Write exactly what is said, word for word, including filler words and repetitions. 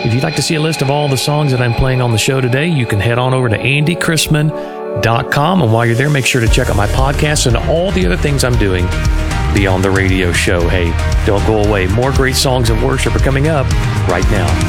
If you'd like to see a list of all the songs that I'm playing on the show today, you can head on over to andy chrisman dot com. And while you're there, make sure to check out my podcast and all the other things I'm doing beyond the radio show. Hey, don't go away. More great songs of worship are coming up right now.